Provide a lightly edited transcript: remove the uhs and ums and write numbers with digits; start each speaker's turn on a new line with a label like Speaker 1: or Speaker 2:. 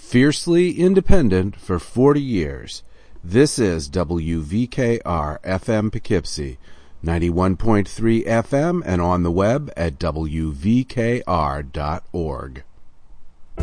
Speaker 1: Fiercely independent for 40 years. This is WVKR FM Poughkeepsie, 91.3 FM and on the web at WVKR.org.